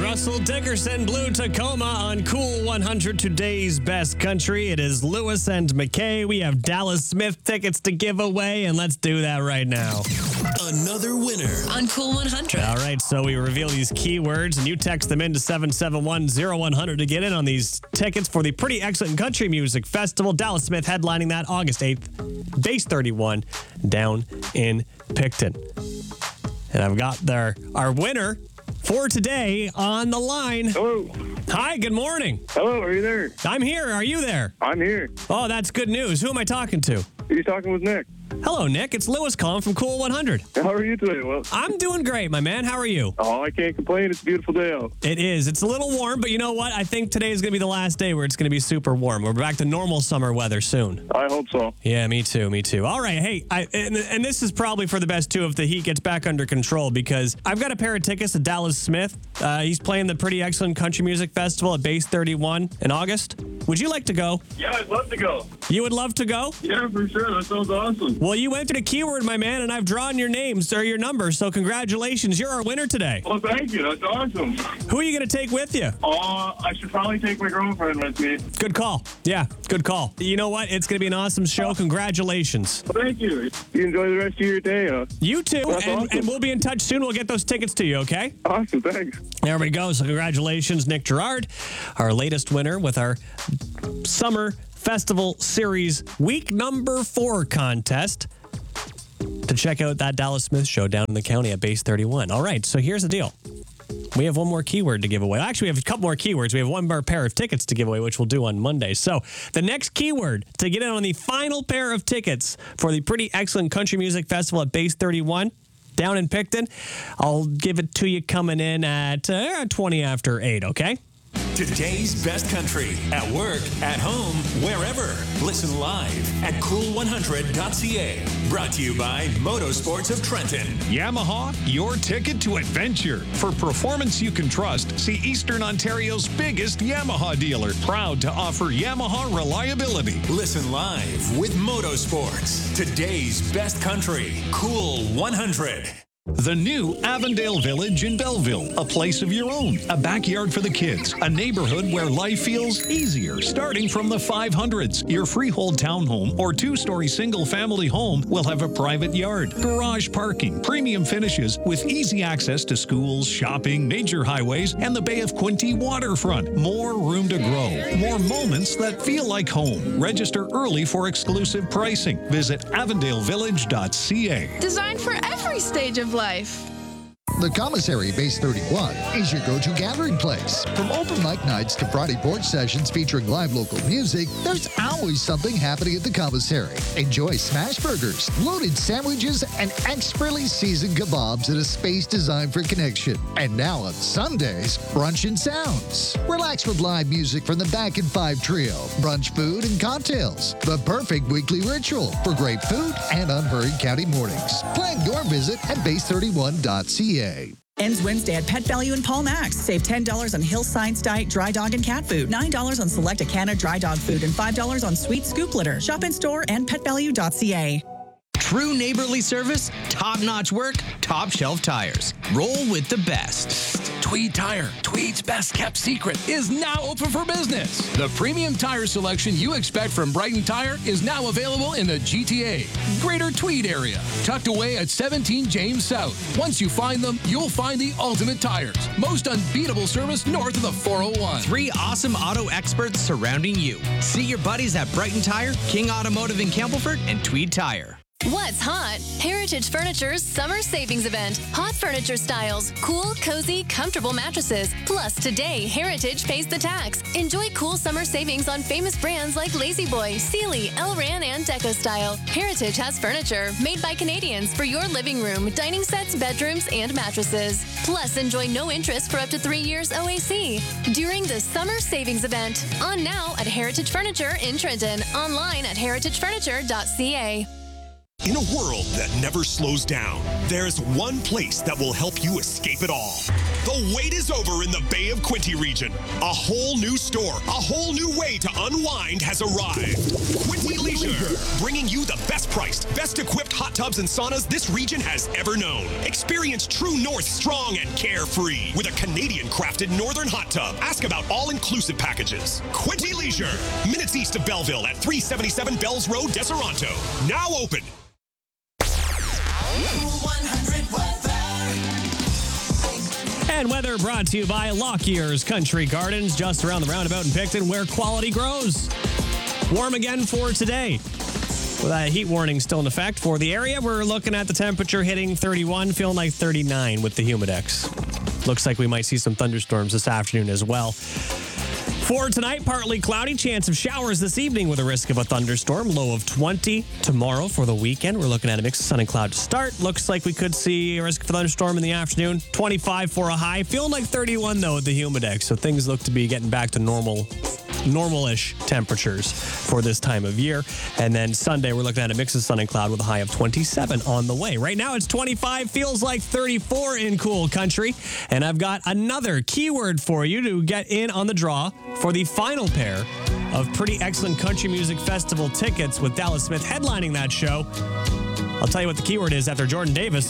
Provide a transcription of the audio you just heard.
Russell Dickerson, Blue Tacoma on Cool 100, today's best country. It is Lewis and McKay. We have Dallas Smith tickets to give away, and let's do that right now. Another winner on Cool 100. All right, so we reveal these keywords, and you text them into 771-0100 to get in on these tickets for the Pretty Excellent Country Music Festival. Dallas Smith headlining that August 8th, Base 31, down in Picton. And I've got our winner for today on the line. Hello. Hi, good morning. Hello, are you there? I'm here. Are you there? I'm here. Oh, that's good news. Who am I talking to? You're talking with Nick. Hello, Nick. It's Lewis calling from Cool 100. How are you today, Will? I'm doing great, my man. How are you? Oh, I can't complain. It's a beautiful day out. It is. It's a little warm, but you know what? I think today is going to be the last day where it's going to be super warm. We're back to normal summer weather soon. I hope so. Yeah, me too. Me too. All right. Hey, and this is probably for the best, too, if the heat gets back under control, because I've got a pair of tickets to Dallas Smith. He's playing the Pretty Excellent Country Music Festival at Base 31 in August. Would you like to go? Yeah, I'd love to go. You would love to go? Yeah, for sure. That sounds awesome. Well, you went through the keyword, my man, and I've drawn your names or your numbers, so congratulations. You're our winner today. Well, thank you. That's awesome. Who are you going to take with you? I should probably take my girlfriend with me. Good call. Yeah, good call. You know what? It's going to be an awesome show. Congratulations. Well, thank you. You enjoy the rest of your day. You too, awesome. And we'll be in touch soon. We'll get those tickets to you, okay? Awesome, thanks. There we go. So congratulations, Nick Gerard, our latest winner with our Summer Festival Series Week Number 4 contest to check out that Dallas Smith show down in the county at Base 31. All right, so here's the deal. We have one more keyword to give away. Actually, we have a couple more keywords. We have one more pair of tickets to give away, which we'll do on Monday. So the next keyword to get in on the final pair of tickets for the Pretty Excellent Country Music Festival at Base 31 down in Picton, I'll give it to you coming in at 20 after 8, okay? Today's best country. At work, at home, wherever. Listen live at cool100.ca. Brought to you by Motorsports of Trenton. Yamaha, your ticket to adventure. For performance you can trust, see Eastern Ontario's biggest Yamaha dealer. Proud to offer Yamaha reliability. Listen live with Motorsports. Today's best country. Cool 100. The new Avondale Village in Belleville, a place of your own, a backyard for the kids, a neighborhood where life feels easier, starting from the 500s. Your freehold townhome or two-story single-family home will have a private yard, garage parking, premium finishes with easy access to schools, shopping, major highways, and the Bay of Quinte waterfront. More room to grow, more moments that feel like home. Register early for exclusive pricing. Visit avondalevillage.ca. Designed for every stage of life. The Commissary Base 31 is your go-to gathering place. From open mic nights to Friday porch sessions featuring live local music, there's always something happening at the Commissary. Enjoy smash burgers, loaded sandwiches, and expertly seasoned kebabs in a space designed for connection. And now on Sundays, brunch and sounds. Relax with live music from the Back in 5 Trio, brunch food and cocktails. The perfect weekly ritual for great food and unhurried county mornings. Plan your visit at base31.ca. Ends Wednesday at Pet Value in Paul Max. Save $10 on Hill Science Diet dry dog and cat food, $9 on select Acana dry dog food, and $5 on sweet scoop litter. Shop in store and petvalue.ca. True neighborly service, top-notch work, top-shelf tires. Roll with the best. Tweed Tire, Tweed's best-kept secret, is now open for business. The premium tire selection you expect from Brighton Tire is now available in the GTA, Greater Tweed area, tucked away at 17 James South. Once you find them, you'll find the ultimate tires. Most unbeatable service north of the 401. 3 awesome auto experts surrounding you. See your buddies at Brighton Tire, King Automotive in Campbellford, and Tweed Tire. What's hot? Heritage Furniture's Summer Savings Event. Hot furniture styles, cool, cozy, comfortable mattresses. Plus, today, Heritage pays the tax. Enjoy cool summer savings on famous brands like La-Z-Boy, Sealy, Elran, and Deco Style. Heritage has furniture made by Canadians for your living room, dining sets, bedrooms, and mattresses. Plus, enjoy no interest for up to 3 years OAC during the Summer Savings Event. On now at Heritage Furniture in Trenton. Online at heritagefurniture.ca. In a world that never slows down, there's one place that will help you escape it all. The wait is over in the Bay of Quinte region. A whole new store, a whole new way to unwind has arrived. Quinte Leisure, bringing you the best priced, best equipped hot tubs and saunas this region has ever known. Experience True North strong and carefree with a Canadian crafted Northern hot tub. Ask about all-inclusive packages. Quinte Leisure, minutes east of Belleville at 377 Bells Road, Deseronto. Now open. And weather brought to you by Lockyer's Country Gardens, just around the roundabout in Picton, where quality grows. Warm again for today. With a heat warning still in effect for the area, we're looking at the temperature hitting 31, feeling like 39 with the Humidex. Looks like we might see some thunderstorms this afternoon as well. For tonight, partly cloudy, chance of showers this evening with a risk of a thunderstorm. Low of 20 tomorrow for the weekend. We're looking at a mix of sun and cloud to start. Looks like we could see a risk of a thunderstorm in the afternoon. 25 for a high. Feeling like 31 though with the Humidex. So things look to be getting back to normal-ish temperatures for this time of year. And then Sunday, we're looking at a mix of sun and cloud with a high of 27 on the way. Right now, it's 25, feels like 34 in Cool Country. And I've got another keyword for you to get in on the draw for the final pair of Pretty Excellent Country Music Festival tickets with Dallas Smith headlining that show. I'll tell you what the keyword is after Jordan Davis.